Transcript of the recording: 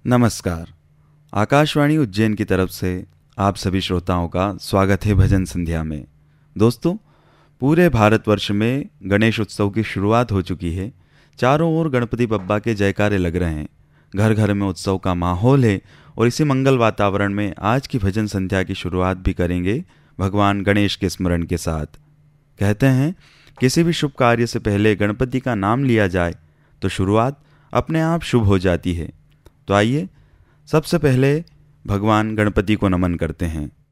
नमस्कार। आकाशवाणी उज्जैन की तरफ से आप सभी श्रोताओं का स्वागत है भजन संध्या में। दोस्तों, पूरे भारतवर्ष में गणेश उत्सव की शुरुआत हो चुकी है। चारों ओर गणपति बप्पा के जयकारे लग रहे हैं। घर घर में उत्सव का माहौल है और इसी मंगल वातावरण में आज की भजन संध्या की शुरुआत भी करेंगे भगवान गणेश के स्मरण के साथ। कहते हैं, किसी भी शुभ कार्य से पहले गणपति का नाम लिया जाए तो शुरुआत अपने आप शुभ हो जाती है। तो आइए सबसे पहले भगवान गणपति को नमन करते हैं।